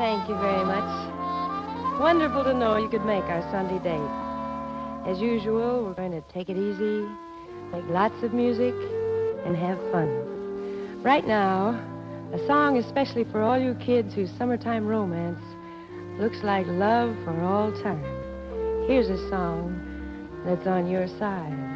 Thank you very much. Wonderful to know you could make our Sunday date. As usual, we're going to take it easy, make lots of music, and have fun. Right now, a song especially for all you kids whose summertime romance looks like love for all time. Here's a song that's on your side.